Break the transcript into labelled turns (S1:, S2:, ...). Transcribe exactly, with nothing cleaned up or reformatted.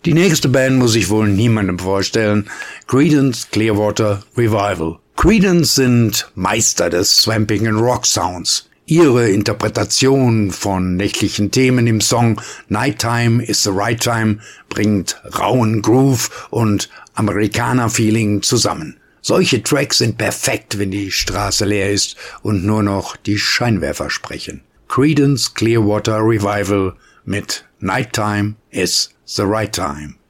S1: Die nächste Band muss ich wohl niemandem vorstellen. Creedence Clearwater Revival. Creedence sind Meister des Swamping and Rock Sounds. Ihre Interpretation von nächtlichen Themen im Song Nighttime is the Right Time bringt rauen Groove und Amerikaner-Feeling zusammen. Solche Tracks sind perfekt, wenn die Straße leer ist und nur noch die Scheinwerfer sprechen. Creedence Clearwater Revival mit Nighttime is the Right Time.